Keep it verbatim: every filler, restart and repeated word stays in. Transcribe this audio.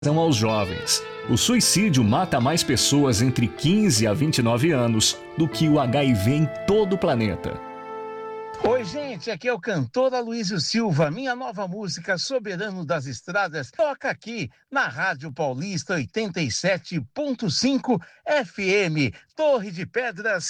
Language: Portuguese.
aos jovens. O suicídio mata mais pessoas entre quinze a vinte e nove anos do que o H I V em todo o planeta. Oi, gente, aqui é o cantor Aloysio Silva. Minha nova música Soberano das Estradas toca aqui na Rádio Paulista oitenta e sete ponto cinco F M, Torre de Pedras,